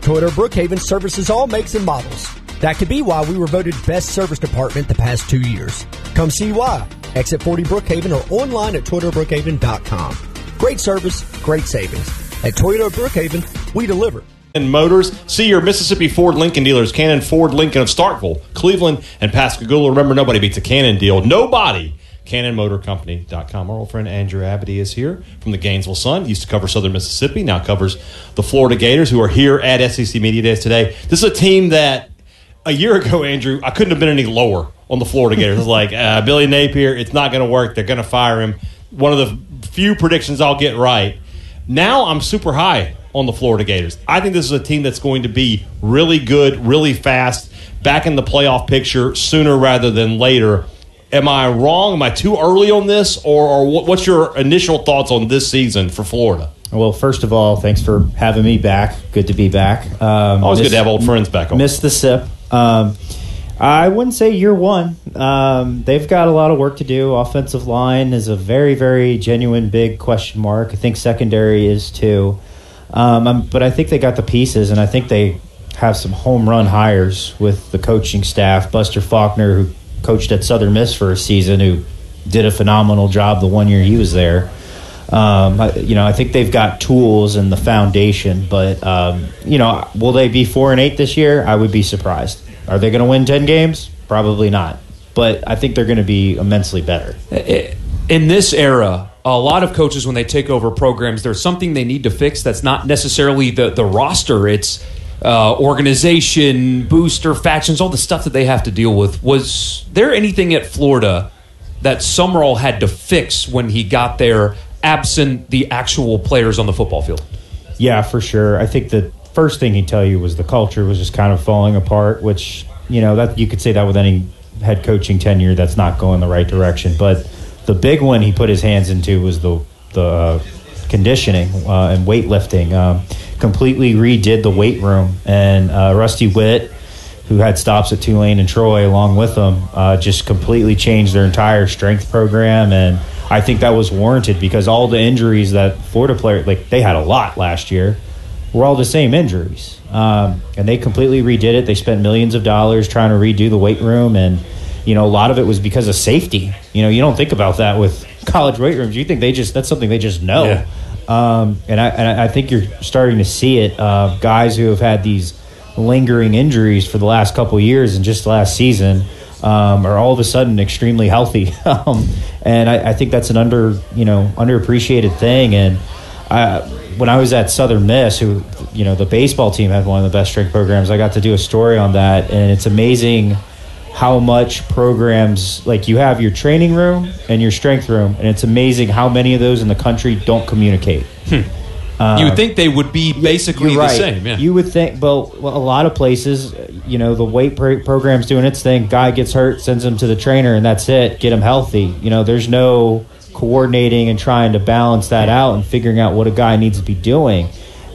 Toyota Brookhaven services all makes and models. That could be why we were voted best service department the past 2 years. Come see why. Exit 40 Brookhaven or online at ToyotaBrookhaven.com. Great service, great savings. At Toyota Brookhaven, we deliver. And Motors, see your Mississippi Ford Lincoln dealers, Cannon Ford Lincoln of Starkville, Cleveland, and Pascagoula. Remember, nobody beats a Cannon deal. Nobody. CannonMotorCompany.com. Our old friend Andrew Abity is here from the Gainesville Sun. He used to cover Southern Mississippi, now covers the Florida Gators, who are here at SEC Media Days today. This is a team that a year ago, Andrew, I couldn't have been any lower on the Florida Gators. It was like, Billy Napier, it's not going to work. They're going to fire him. One of the few predictions I'll get right. Now I'm super high on the Florida Gators. I think this is a team that's going to be really good, really fast, back in the playoff picture sooner rather than later. Am I wrong? Am I too early on this? Or what's your initial thoughts on this season for Florida? Well, first of all, thanks for having me back. Good to be back. Always good to have old friends back on. Missed the sip. I wouldn't say year one. They've got a lot of work to do. Offensive line is a very, very genuine big question mark. I think secondary is too. But I think they got the pieces, and I think they have some home run hires with the coaching staff. Buster Faulkner, who coached at Southern Miss for a season, who did a phenomenal job the 1 year he was there. I think they've got tools and the foundation, but will they be 4-8 this year? I would be surprised. Are they going to win 10 games? Probably not. But I think they're going to be immensely better. In this era, a lot of coaches, when they take over programs, there's something they need to fix that's not necessarily the roster. It's organization, booster, factions, all the stuff that they have to deal with. Was there anything at Florida that Summerall had to fix when he got there, absent the actual players on the football field? Yeah, for sure. I think the first thing he'd tell you was the culture was just kind of falling apart, which, that you could say that with any head coaching tenure that's not going the right direction. But the big one he put his hands into was the conditioning and weightlifting. Completely redid the weight room. And Rusty Witt, who had stops at Tulane and Troy along with them, just completely changed their entire strength program. And I think that was warranted because all the injuries that Florida players, they had a lot last year, were all the same injuries. And they completely redid it. They spent millions of dollars trying to redo the weight room. And, a lot of it was because of safety. You don't think about that with college weight rooms. You think that's something they just know. Yeah. And I think you're starting to see it. Guys who have had these lingering injuries for the last couple of years and just last season are all of a sudden extremely healthy. And I think that's an underappreciated thing. And when I was at Southern Miss, who, the baseball team had one of the best strength programs, I got to do a story on that. And it's amazing how much programs, you have your training room and your strength room, and it's amazing how many of those in the country don't communicate. You would think they would be basically the same. Yeah. You would think, well, a lot of places, the weight program's doing its thing. Guy gets hurt, sends him to the trainer, and that's it. Get him healthy. There's no coordinating and trying to balance that out and figuring out what a guy needs to be doing.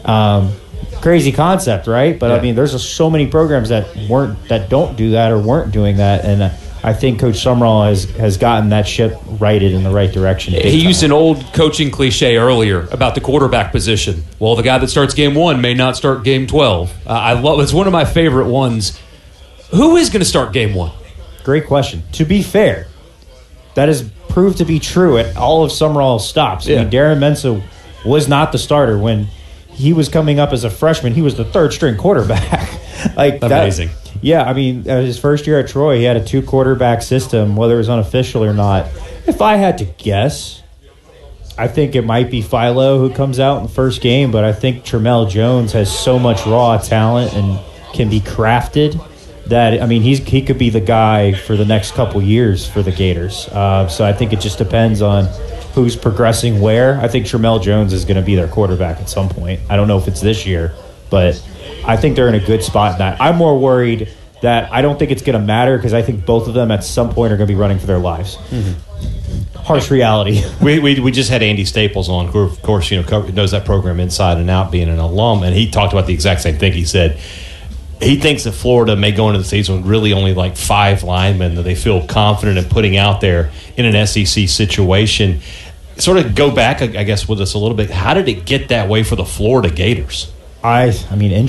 Crazy concept, right? But yeah. There's so many programs that don't do that or weren't doing that, and I think Coach Summerall has gotten that ship righted in the right direction. He used an old coaching cliche earlier about the quarterback position. Well, the guy that starts game 1 may not start game 12. It's one of my favorite ones. Who is going to start game 1? Great question. To be fair, that has proved to be true at all of Summerall's stops. Yeah. Darren Mensah was not the starter when he was coming up as a freshman. He was the third-string quarterback. Amazing. His first year at Troy, he had a 2-quarterback system, whether it was unofficial or not. If I had to guess, I think it might be Philo who comes out in the first game, but I think Tramel Jones has so much raw talent and can be crafted that, he could be the guy for the next couple years for the Gators. So I think it just depends on who's progressing where. I think Tramel Jones is going to be their quarterback at some point. I don't know if it's this year, but I think they're in a good spot in that. I'm more worried that I don't think it's going to matter because I think both of them at some point are going to be running for their lives. Mm-hmm. Harsh reality. We just had Andy Staples on, who, of course, knows that program inside and out, being an alum, and he talked about the exact same thing. He said he thinks that Florida may go into the season with really only 5 linemen that they feel confident in putting out there in an SEC situation. Sort of go back, I guess, with us a little bit. How did it get that way for the Florida Gators? Injuries